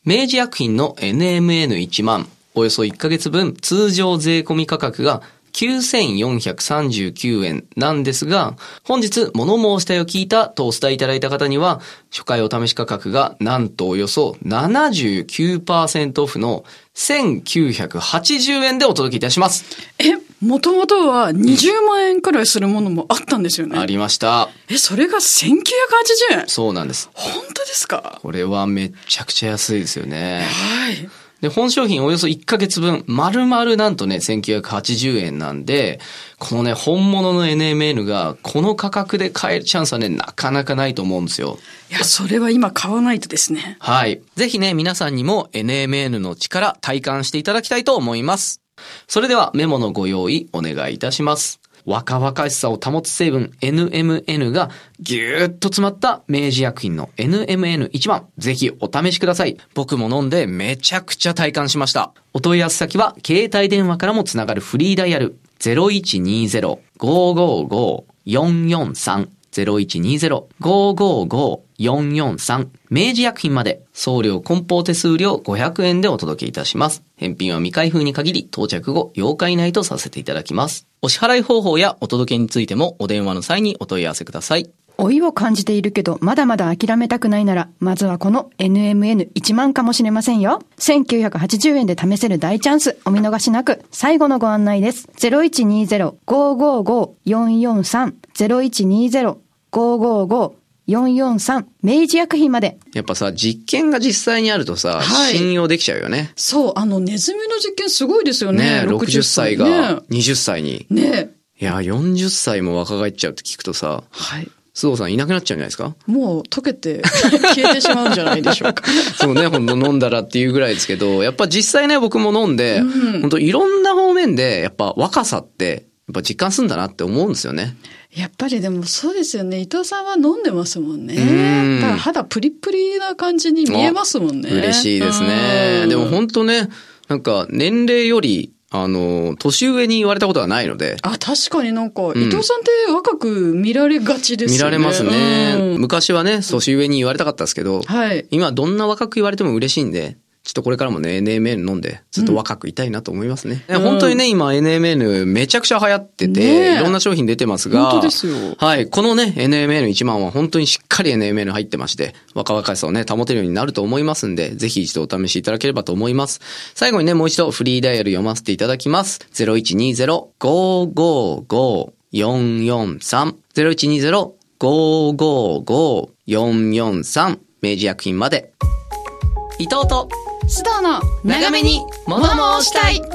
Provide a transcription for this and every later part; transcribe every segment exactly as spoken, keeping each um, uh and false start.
明治薬品の エヌエムエヌいちまん、およそいっかげつぶん通常税込み価格がきゅうせんよんひゃくさんじゅうきゅうえんなんですが、本日物申したいを聞いたとお伝えいただいた方には、初回お試し価格がなんとおよそ ななじゅうきゅうパーセント オフのせんきゅうひゃくはちじゅうえんでお届けいたします。 え、もともとはにじゅうまんえんくらいするものもあったんですよね。 ありました。 え、それがせんきゅうひゃくはちじゅうえん。 そうなんです。 本当ですか？ これはめちゃくちゃ安いですよね。 はい。 で、本商品およそいっかげつぶん、丸々なんとね、せんきゅうひゃくはちじゅうえんなんで、このね、本物の エヌエムエヌ がこの価格で買えるチャンスはね、なかなかないと思うんですよ。 いや、それは今買わないとですね。 はい。ぜひね、皆さんにも エヌエムエヌ の力体感していただきたいと思います。それではメモのご用意お願いいたします。若々しさを保つ成分 エヌエムエヌ がぎゅーっと詰まった明治薬品の エヌエムエヌいちまん。ぜひお試しください。僕も飲んでめちゃくちゃ体感しました。お問い合わせ先は携帯電話からもつながるフリーダイヤル ゼロいちにゼロ ごーごーごー よんよんさん ゼロいちにゼロ ごーごーごー よんよんさん 明治薬品まで。送料梱包手数料ごひゃくえんでお届けいたします。返品は未開封に限り到着後ようか以内とさせていただきます。お支払い方法やお届けについてもお電話の際にお問い合わせください。 老いを感じているけどまだまだ諦めたくないなら、まずはこの エヌエムエヌいちまんかもしれませんよ。せんきゅうひゃくはちじゅうえんで試せる大チャンス、お見逃しなく。最後のご案内です。ゼロいちにゼロ ごーごーごー よんよんさん ゼロいちにゼロ ごーごーごーよんよんさん 明治薬品まで。 やっぱさ、実験が実際にあるとさ、はい、信用できちゃうよね。 そう、あのネズミの実験すごいですよね。 ね、ろくじゅっさいがにじゅっさいに。 ね。 いや、よんじゅっさいも若返っちゃうって聞くとさ、 はい。 須藤さんいなくなっちゃうんじゃないですか？ もう溶けて消えてしまうんじゃないでしょうか。 そうね、ほんと飲んだらっていうぐらいですけど、やっぱ実際ね、僕も飲んで、うん、ほんといろんな方面で、やっぱ若さって、やっぱ実感するんだなって思うんですよね。 やっぱりでもそうですよね。伊藤さんは飲んでますもんね。うん。だから肌プリプリな感じに見えますもんね。 嬉しいですね。でも本当ね、なんか年齢より、あの、年上に言われたことはないので。 あ、確かになんか、うん、伊藤さんって若く見られがちですよね。 見られますね。うん、昔はね、年上に言われたかったですけど、はい、今どんな若く言われても嬉しいんで、ちょっとこれからもね、エヌエムエヌ 飲んで、ずっと若くいたいなと思いますね。うん、本当にね、今 エヌエムエヌ めちゃくちゃ流行ってて、いろんな商品出てますが、 本当ですよ。 はい、このね、エヌエムエヌいちまんは本当にしっかり エヌエムエヌ 入ってまして、若々しさをね、保てるようになると思いますんで、ぜひ一度お試しいただければと思います。最後にね、もう一度フリーダイヤル読ませていただきます。ゼロいちにゼロ ごーごーごー よんよんさん ゼロいちにゼロ ごーごーごー よんよんさん 明治薬品まで。伊藤と須藤の長めに物申したい。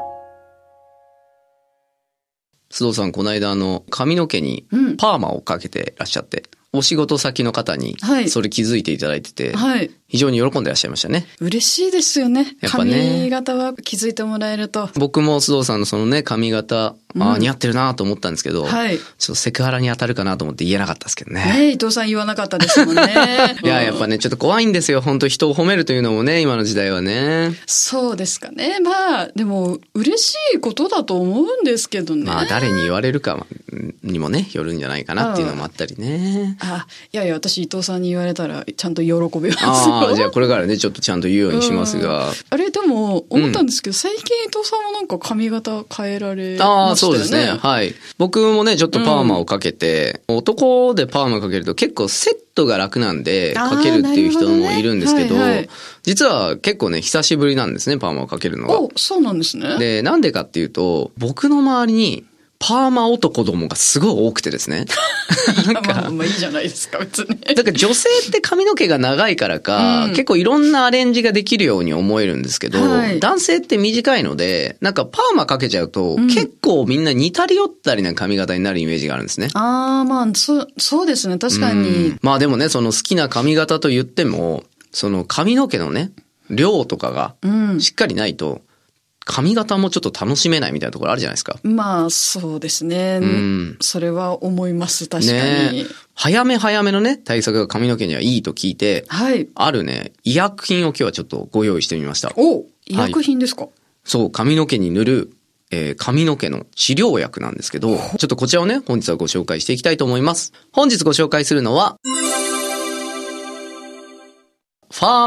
須藤さん、この間あの髪の毛にパーマをかけてらっしゃって、うん、お仕事先の方にそれ気づいていただいてて、はい、非常に喜んでらっしゃいましたね。 嬉しいですよね。やっぱね、髪型は気づいてもらえると。 僕も須藤さんのそのね、髪型、うん、あ似合ってるなと思ったんですけど、はい、ちょっとセクハラに当たるかなと思って言えなかったですけどね。 ね、伊藤さん言わなかったですもんね。 いや、やっぱね、ちょっと怖いんですよ。本当人を褒めるというのもね、今の時代はね。 そうですかね。まあ、でも、嬉しいことだと思うんですけどね。 まあ、誰に言われるかにもね、よるんじゃないかなっていうのもあったりね。 あ、いやいや、私伊藤さんに言われたら、ちゃんと喜びますよ。 ああ、じゃあこれからね、ちょっとちゃんと言うようにしますが。うん、 あれ、でも、思ったんですけど、うん、最近伊藤さんもなんか髪型変えられましたよね。 ああ、そうですね。はい。僕もね、ちょっとパーマをかけて、うん、男でパーマかけると結構セットが楽なんで、かけるっていう人もいるんですけど、ねはいはい、実は結構ね、久しぶりなんですね、パーマをかけるのが。 お、そうなんですね。 で、なんでかっていうと、僕の周りに、パーマ男どもがすごい多くてですね。 なんか、まあ、まあいいじゃないですか、別に。 だから女性って髪の毛が長いからか、うん、結構いろんなアレンジができるように思えるんですけど、はい、男性って短いので、なんかパーマかけちゃうと、うん、結構みんな似たり寄ったりな髪型になるイメージがあるんですね。 ああ、まあ、そ、そうですね、確かに、うん。 まあでもね、その好きな髪型と言っても、その髪の毛のね、量とかがしっかりないと、髪型もちょっと楽しめないみたいなところあるじゃないですか。 まあそうですね。うん、それは思います、確かに。ね、 早め早めのね、対策が髪の毛にはいいと聞いて、はい、あるね、医薬品を今日はちょっとご用意してみました。 お、医薬品ですか？はい、 そう、髪の毛に塗る、えー、髪の毛の治療薬なんですけど、ちょっとこちらをね、本日はご紹介していきたいと思います。本日ご紹介するのは、ファー